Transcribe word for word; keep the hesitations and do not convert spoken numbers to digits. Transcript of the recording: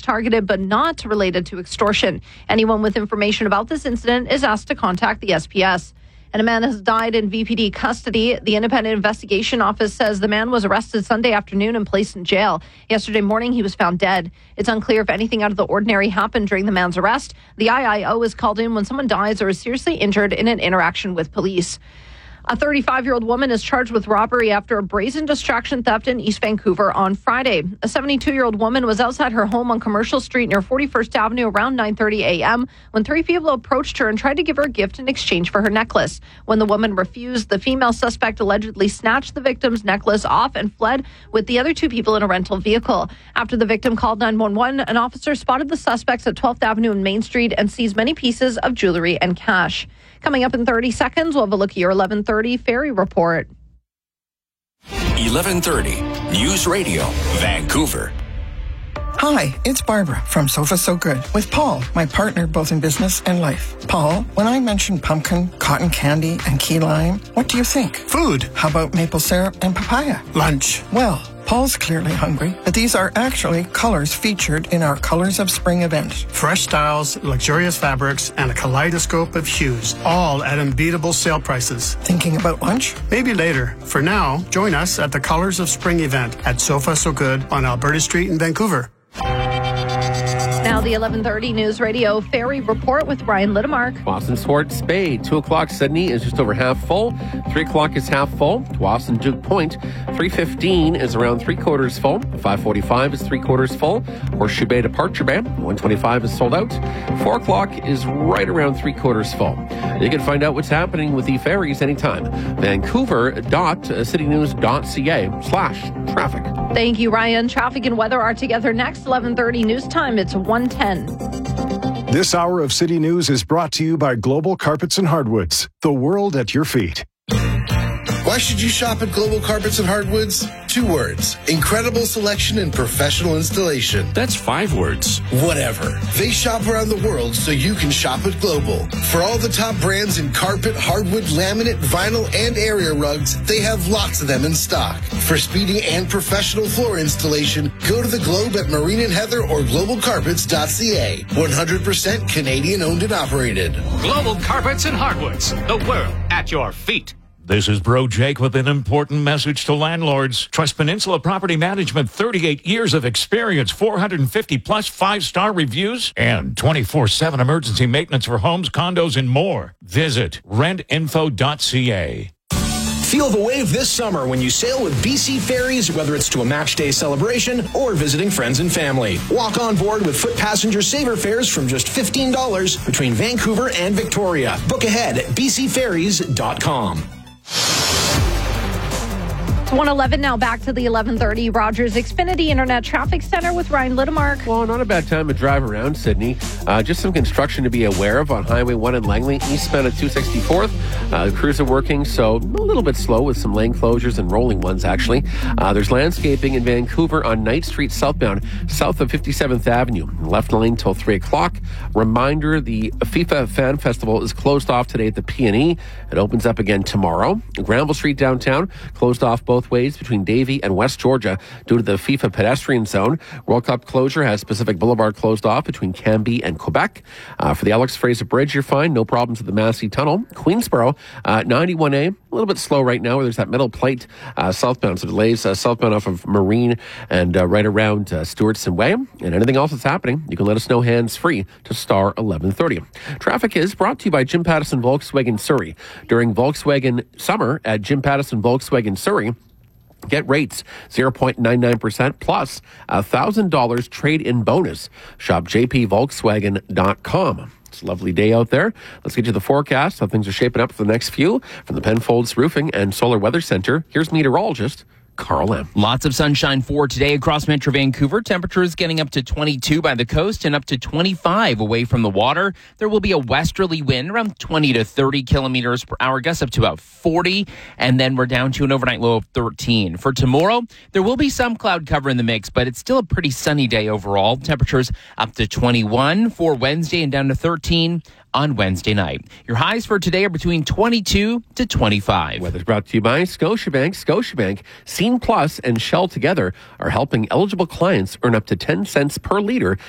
was targeted but not related to extortion. Anyone with information about this incident is asked to contact the S P S. And a man has died in V P D custody. The Independent Investigation Office says the man was arrested Sunday afternoon and placed in jail. Yesterday morning, he was found dead. It's unclear if anything out of the ordinary happened during the man's arrest. The I I O is called in when someone dies or is seriously injured in an interaction with police. A thirty-five-year-old woman is charged with robbery after a brazen distraction theft in East Vancouver on Friday. A seventy-two-year-old woman was outside her home on Commercial Street near forty-first Avenue around nine thirty a.m. when three people approached her and tried to give her a gift in exchange for her necklace. When the woman refused, the female suspect allegedly snatched the victim's necklace off and fled with the other two people in a rental vehicle. After the victim called nine one one, an officer spotted the suspects at twelfth Avenue and Main Street and seized many pieces of jewelry and cash. Coming up in thirty seconds, we'll have a look at your eleven thirty Ferry Report. eleven thirty News Radio, Vancouver. Hi, it's Barbara from Sofa So Good with Paul, my partner both in business and life. Paul, when I mentioned pumpkin, cotton candy, and key lime, what do you think? Food. How about maple syrup and papaya? Lunch. Well, Paul's clearly hungry, but these are actually colors featured in our Colors of Spring event. Fresh styles, luxurious fabrics, and a kaleidoscope of hues, all at unbeatable sale prices. Thinking about lunch? Maybe later. For now, join us at the Colors of Spring event at Sofa So Good on Alberta Street in Vancouver. Now the eleven thirty News Radio Ferry Report with Ryan Littmark. Boston Swartz Bay, two o'clock Sydney is just over half full. three o'clock is half full. Dawson Duke Point, three fifteen is around three quarters full. five forty-five is three quarters full. Horseshoe Bay Departure Bay, one twenty-five is sold out. four o'clock is right around three quarters full. You can find out what's happening with the ferries anytime. Vancouver.citynews.ca slash traffic. Thank you, Ryan. Traffic and weather are together next. eleven thirty News Time. It's one ten. This hour of City News is brought to you by Global Carpets and Hardwoods. The world at your feet. Why should you shop at Global Carpets and Hardwoods? Two words. Incredible selection and professional installation. That's five words. Whatever. They shop around the world so you can shop at Global. For all the top brands in carpet, hardwood, laminate, vinyl, and area rugs, they have lots of them in stock. For speedy and professional floor installation, go to the Globe at Marine and Heather or global carpets dot c a. one hundred percent Canadian owned and operated. Global Carpets and Hardwoods. The world at your feet. This is Bro Jake with an important message to landlords. Trust Peninsula Property Management, thirty-eight years of experience, four hundred fifty plus five-star reviews, and twenty-four seven emergency maintenance for homes, condos, and more. Visit rent info dot c a. Feel the wave this summer when you sail with B C Ferries, whether it's to a match day celebration or visiting friends and family. Walk on board with foot passenger saver fares from just fifteen dollars between Vancouver and Victoria. Book ahead at b c ferries dot com. It's one eleven now. Back to the eleven thirty Rogers Xfinity Internet Traffic Center with Ryan Littmark. Well, not a bad time to drive around Sydney. Uh, just some construction to be aware of on Highway one in Langley, eastbound at two sixty-fourth. Uh, the crews are working, so a little bit slow with some lane closures and rolling ones, actually. Uh, there's landscaping in Vancouver on Knight Street southbound, south of fifty-seventh Avenue. Left lane till three o'clock. Reminder, the FIFA Fan Festival is closed off today at the P and E. It opens up again tomorrow. Granville Street downtown, closed off both ways between Davie and West Georgia due to the FIFA pedestrian zone. World Cup closure has Pacific Boulevard closed off between Cambie and Quebec. Uh, for the Alex Fraser Bridge, you're fine. No problems at the Massey Tunnel. Queensboro, uh, ninety-one A, a little bit slow right now. There's that middle plate uh, southbound. So delays uh, southbound off of Marine and uh, right around uh, Stewartson Way. And anything else that's happening, you can let us know hands-free to star eleven thirty. Traffic is brought to you by Jim Pattison Volkswagen Surrey. During Volkswagen Summer at Jim Pattison Volkswagen Surrey, get rates zero point nine nine percent plus a one thousand dollars trade-in bonus. Shop j p volkswagen dot com. It's a lovely day out there. Let's get you the forecast, how things are shaping up for the next few. From the Penfolds Roofing and Solar Weather Center, here's meteorologist Carl M. Lots of sunshine for today across Metro Vancouver. Temperatures getting up to twenty-two by the coast and up to twenty-five away from the water. There will be a westerly wind around twenty to thirty kilometers per hour, gusts up to about forty, and then we're down to an overnight low of thirteen. For tomorrow, there will be some cloud cover in the mix, but it's still a pretty sunny day overall. Temperatures up to twenty-one for Wednesday and down to thirteen on Wednesday night. Your highs for today are between twenty-two to twenty-five. Weather's brought to you by Scotiabank. Scotiabank, Scene Plus and Shell together are helping eligible clients earn up to ten cents per liter